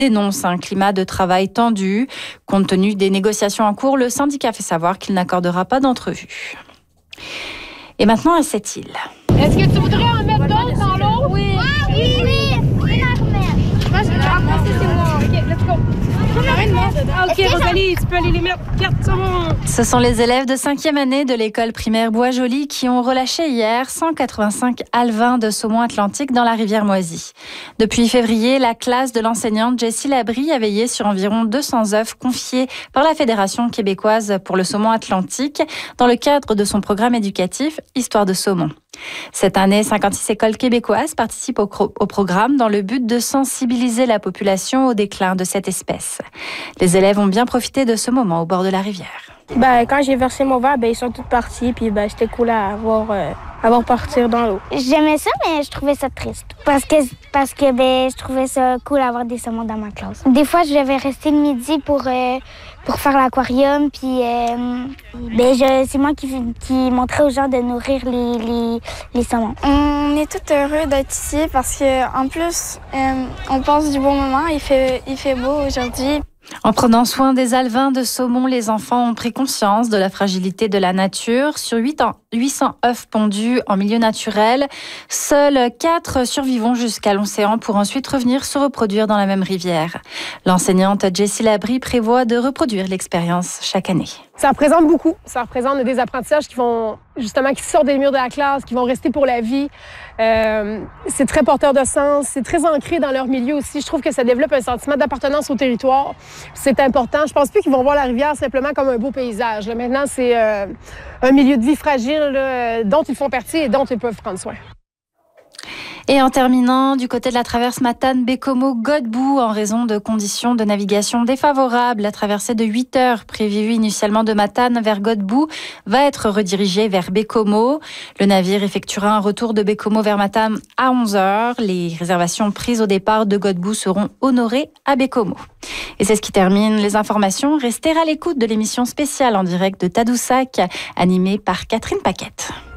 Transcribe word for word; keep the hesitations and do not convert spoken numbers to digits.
dénonce un climat de travail tendu. Compte tenu des négociations en cours, le syndicat fait savoir qu'il n'accordera pas d'entrevue. Et maintenant à cette île. Est-ce que tu voudrais en mettre d'autres dans l'eau? Oui. Ah, oui, oui. Oui, moi, je vais ramasser, c'est moi. OK, let's go. Ah, OK, Rosalie, tu peux aller les mettre. Regarde, ça va. Ce sont les élèves de cinquième année de l'école primaire Bois-Joli qui ont relâché hier cent quatre-vingt-cinq alevins de saumon atlantique dans la rivière Moisy. Depuis février, la classe de l'enseignante Jessie Labrie a veillé sur environ deux cents œufs confiés par la Fédération québécoise pour le saumon atlantique dans le cadre de son programme éducatif Histoire de saumon. Cette année, cinquante-six écoles québécoises participent au, au programme dans le but de sensibiliser la population au déclin de cette espèce. Les élèves ont bien profité de ce moment au bord de la rivière. Ben, quand j'ai versé mon verre, ben, ils sont tous partis, puis ben, c'était cool à voir, euh, à voir partir dans l'eau. J'aimais ça, mais je trouvais ça triste. Parce que, parce que ben, je trouvais ça cool d'avoir des saumons dans ma classe. Des fois, je devais rester le midi pour, euh, pour faire l'aquarium, puis euh, ben, je, c'est moi qui, qui montrais aux gens de nourrir les, les, les saumons. On est tous heureux d'être ici parce qu'en plus, euh, on passe du bon moment. Il fait, il fait beau aujourd'hui. En prenant soin des alevins de saumon, les enfants ont pris conscience de la fragilité de la nature. Sur huit cents œufs pondus en milieu naturel, seuls quatre survivront jusqu'à l'océan pour ensuite revenir se reproduire dans la même rivière. L'enseignante Jessie Labrie prévoit de reproduire l'expérience chaque année. Ça représente beaucoup. Ça représente des apprentissages qui vont justement qui sortent des murs de la classe, qui vont rester pour la vie. Euh, c'est très porteur de sens, c'est très ancré dans leur milieu aussi. Je trouve que ça développe un sentiment d'appartenance au territoire. C'est important. Je pense plus qu'ils vont voir la rivière simplement comme un beau paysage. Là, maintenant, c'est euh, un milieu de vie fragile là, dont ils font partie et dont ils peuvent prendre soin. Et en terminant, du côté de la traverse Matane-Bécomo-Godbout, en raison de conditions de navigation défavorables, la traversée de huit heures prévue initialement de Matane vers Godbout va être redirigée vers Bécomo. Le navire effectuera un retour de Bécomo vers Matane à onze heures. Les réservations prises au départ de Godbout seront honorées à Bécomo. Et c'est ce qui termine les informations. Restez à l'écoute de l'émission spéciale en direct de Tadoussac, animée par Catherine Paquette.